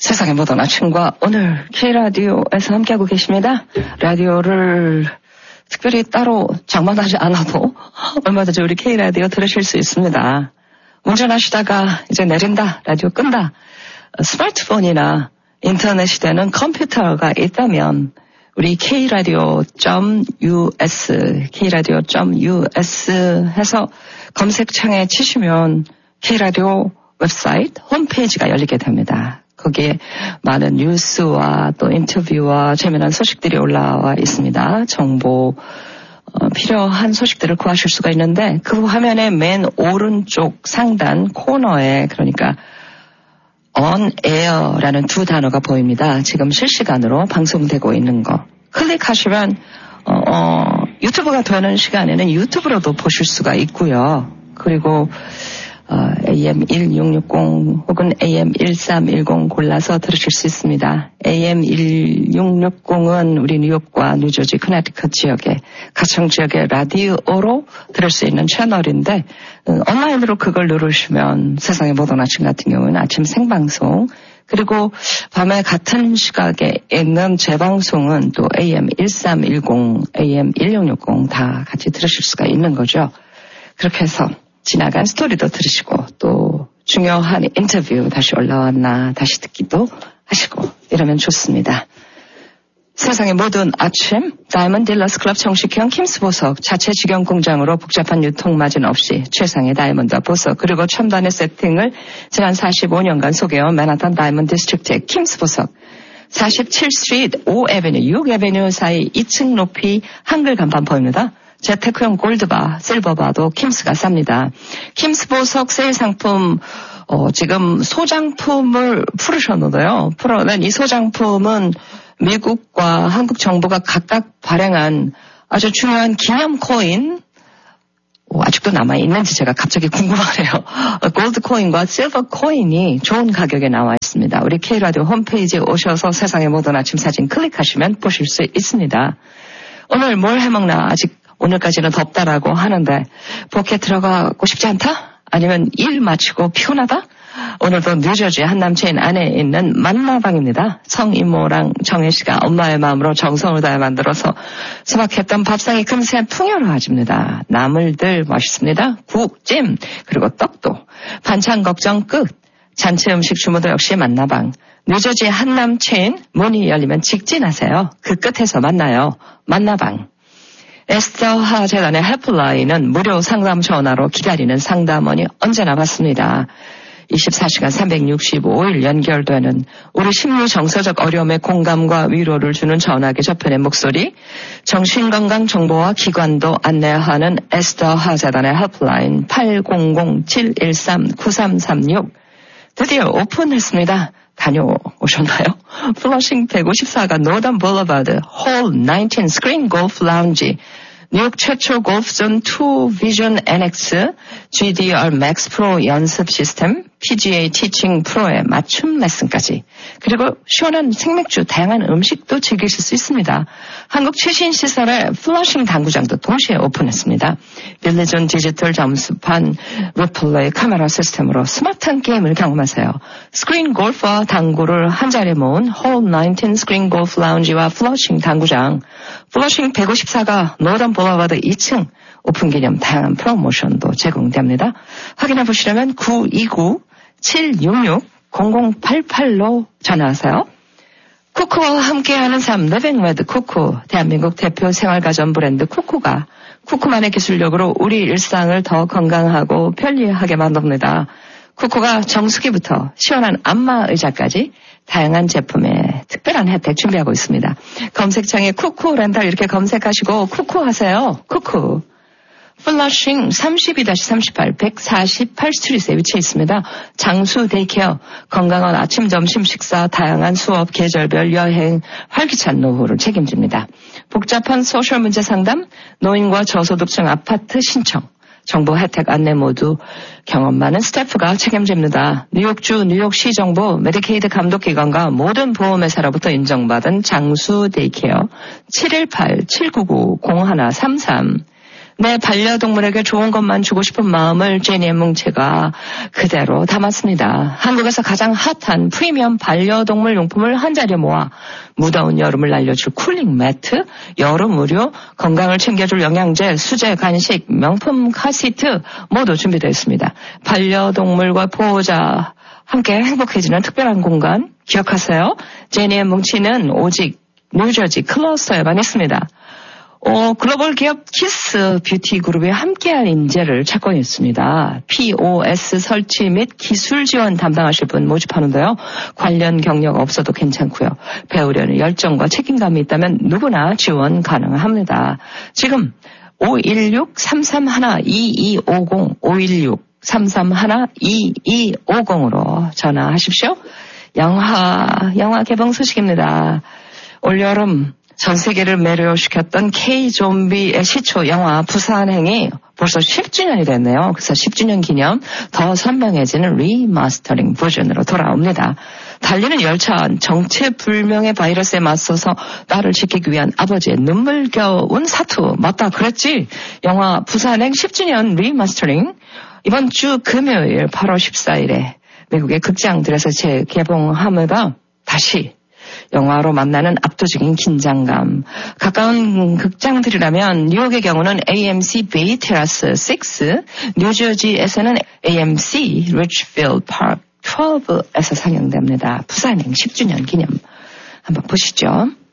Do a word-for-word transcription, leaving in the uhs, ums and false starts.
세상의 모든 아침과 오늘 K라디오에서 함께하고 계십니다. 라디오를 특별히 따로 장만하지 않아도 얼마든지 우리 K라디오 들으실 수 있습니다. 운전하시다가 이제 내린다, 라디오 끈다, 스마트폰이나 인터넷이 되는 컴퓨터가 있다면 우리 K라디오.us, K라디오.us 해서 검색창에 치시면 K라디오 웹사이트 홈페이지가 열리게 됩니다. 거기에 많은 뉴스와 또 인터뷰와 재미난 소식들이 올라와 있습니다. 정보, 어, 필요한 소식들을 구하실 수가 있는데 그 화면의 맨 오른쪽 상단 코너에 그러니까 On Air라는 두 단어가 보입니다. 지금 실시간으로 방송되고 있는 거. 클릭하시면 어, 어, 유튜브가 되는 시간에는 유튜브로도 보실 수가 있고요. 그리고 어, 에이엠 천육백육십 혹은 에이엠 천삼백십 골라서 들으실 수 있습니다. 에이엠 천육백육십은 우리 뉴욕과 뉴저지, 커네티컷 지역의 가청 지역의 라디오로 들을 수 있는 채널인데 음, 온라인으로 그걸 누르시면 세상의 모든 아침 같은 경우는 아침 생방송 그리고 밤에 같은 시각에 있는 재방송은 또 에이엠 천삼백십, 에이엠 천육백육십 다 같이 들으실 수가 있는 거죠. 그렇게 해서 지나간 스토리도 들으시고 또 중요한 인터뷰 다시 올라왔나 다시 듣기도 하시고 이러면 좋습니다. 세상의 모든 아침 다이먼드 딜러스 클럽 정식형 킴스 보석 자체 직영 공장으로 복잡한 유통 마진 없이 최상의 다이먼드와 보석 그리고 첨단의 세팅을 지난 사십오 년간 소개해온 맨하탄 다이먼드 디스트릭트의 킴스 보석 사십칠 스트리트 오 에베뉴 육 에베뉴 사이 이 층 높이 한글 간판 보입니다. 재테크용 골드바, 실버바도 킴스가 쌉니다. 킴스 보석 세일 상품 어, 지금 소장품을 풀으셨는데요. 풀어낸 이 소장품은 미국과 한국 정부가 각각 발행한 아주 중요한 기념 코인 어, 아직도 남아있는지 제가 갑자기 궁금하네요. 골드 코인과 실버 코인이 좋은 가격에 나와 있습니다. 우리 K라디오 홈페이지에 오셔서 세상의 모든 아침 사진 클릭하시면 보실 수 있습니다. 오늘 뭘 해먹나 아직 오늘까지는 덥다라고 하는데 복에 들어가고 싶지 않다? 아니면 일 마치고 피곤하다? 오늘도 뉴저지 한남체인 안에 있는 만나방입니다. 성이모랑 정혜씨가 엄마의 마음으로 정성을 다해 만들어서 소박했던 밥상이 금세 풍요로워집니다. 나물들 맛있습니다. 국, 찜, 그리고 떡도. 반찬 걱정 끝. 잔치 음식 주문도 역시 만나방. 뉴저지 한남체인 문이 열리면 직진하세요. 그 끝에서 만나요. 만나방. 에스더 재단의 헬프라인은 무료 상담 전화로 기다리는 상담원이 언제나 받습니다. 이십사 시간 삼백육십오 일 연결되는 우리 심리 정서적 어려움에 공감과 위로를 주는 전화기 저편의 목소리, 정신건강 정보와 기관도 안내하는 에스더 재단의 헬프라인 팔공공 칠일삼 구삼삼육 드디어 오픈했습니다. 다녀오셨나요? 플러싱 백오십사가 노던 볼러바드 홀 십구 스크린 골프 라운지 뉴욕 최초 골프존 투 비전 엔엑스 지디알 맥스 프로 연습 시스템 피지에이 티칭 프로의 맞춤 레슨까지 그리고 시원한 생맥주 다양한 음식도 즐기실 수 있습니다. 한국 최신 시설의 플러싱 당구장도 동시에 오픈했습니다. 빌리존 디지털 점수판 리플레이 카메라 시스템으로 스마트한 게임을 경험하세요. 스크린 골프와 당구를 한자리에 모은 홀 십구 스크린 골프 라운지와 플러싱 당구장 플러싱 백오십사가 노던 볼러바드 이 층 오픈 기념 다양한 프로모션도 제공됩니다. 확인해 보시려면 구이구 칠육육 공공팔팔로 전화하세요. 쿠쿠와 함께하는 삶 리빙 위드 쿠쿠 대한민국 대표 생활가전 브랜드 쿠쿠가 쿠쿠만의 기술력으로 우리 일상을 더 건강하고 편리하게 만듭니다. 쿠쿠가 정수기부터 시원한 안마 의자까지 다양한 제품에 특별한 혜택 준비하고 있습니다. 검색창에 쿠쿠 렌탈 이렇게 검색하시고 쿠쿠 하세요. 쿠쿠. 플러싱 삼십이 삼십팔 백사십팔 스트리트에 위치해 있습니다. 장수 데이케어, 건강한 아침, 점심, 식사, 다양한 수업, 계절별 여행, 활기찬 노후를 책임집니다. 복잡한 소셜 문제 상담, 노인과 저소득층 아파트 신청, 정보 혜택 안내 모두 경험 많은 스태프가 책임집니다. 뉴욕주 뉴욕시 정부 메디케이드 감독기관과 모든 보험회사로부터 인정받은 장수 데이케어 칠일팔 칠구구 공일삼삼 내 반려동물에게 좋은 것만 주고 싶은 마음을 제니의 뭉치가 그대로 담았습니다. 한국에서 가장 핫한 프리미엄 반려동물 용품을 한자리에 모아 무더운 여름을 날려줄 쿨링 매트, 여름 의류, 건강을 챙겨줄 영양제, 수제 간식, 명품 카시트 모두 준비되어 있습니다. 반려동물과 보호자 함께 행복해지는 특별한 공간 기억하세요. 제니의 뭉치는 오직 뉴저지 클러스터에만 있습니다. 어, 글로벌 기업 키스 뷰티 그룹이 함께할 인재를 찾고 있습니다. 피오에스 설치 및 기술 지원 담당하실 분 모집하는데요. 관련 경력 없어도 괜찮고요. 배우려는 열정과 책임감이 있다면 누구나 지원 가능합니다. 지금 오일육 삼삼일 이이오공 오일육 삼삼일 이이오공으로 전화하십시오. 영화, 영화 개봉 소식입니다. 올여름 전 세계를 매료시켰던 K-좀비의 시초 영화 부산행이 벌써 십 주년이 됐네요. 그래서 십 주년 기념 더 선명해지는 리마스터링 버전으로 돌아옵니다. 달리는 열차 정체불명의 바이러스에 맞서서 나를 지키기 위한 아버지의 눈물겨운 사투. 맞다 그랬지? 영화 부산행 십 주년 리마스터링 이번 주 금요일 팔월 십사일에 미국의 극장들에서 재개봉하면서 다시 영화로 만나는 압도적인 긴장감. 가까운 극장들이라면 뉴욕의 경우는 에이엠씨 베이 테라스 육, 뉴저지에서는 에이엠씨 리치필드 파크 십이에서 상영됩니다. 부산행 십 주년 기념 한번 보시죠.